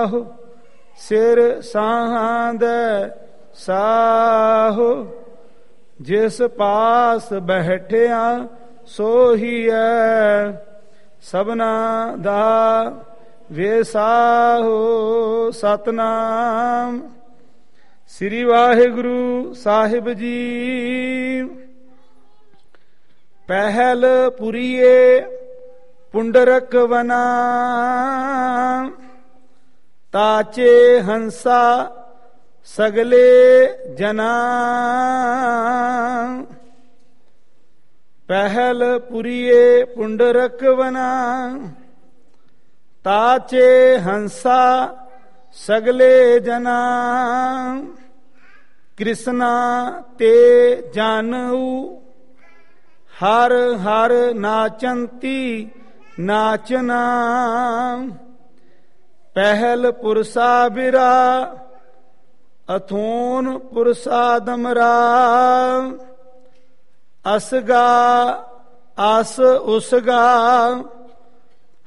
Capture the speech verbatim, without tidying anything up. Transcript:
ਸਾਹੋ ਸਿਰ ਸਾਹਾਂ ਦੇ ਸਾਹੋ। ਜਿਸ ਪਾਸ ਬੈਠਿਆ ਸੋਹੀਐ ਸਭਨਾ ਦਾ ਵੇਸਾਹੋ। ਸਤਨਾਮ। ਸ੍ਰੀ ਵਾਹਿਗੁਰੂ ਸਾਹਿਬ ਜੀ। ਪਹਿਲ ਪੁਰੀਏ ਪੁੰਡਰਕ ਵਨਾ ਤਾਚੇ ਹੰਸਾ ਸਗਲੇ ਜਨਾ। ਪਹਿਲ ਪੁਰੀਏ ਪੁੰਡਰਕ ਵਨਾ ਤਾਚੇ ਹੰਸਾ ਸਗਲੇ ਜਨਾ। ਕ੍ਰਿਸ਼ਨਾ ਤੇ ਜਾਨੂ ਹਰ ਹਰ ਨਾਚੰਤੀ ਨਾਚਨਾ। ਪਹਿਲ ਪੁਰਸਾ ਬਿਰਾ ਅਥੋਨ ਪੁਰਸਾਦਮਰਾ। ਅਸਗਾ ਅਸ ਉਸਗਾ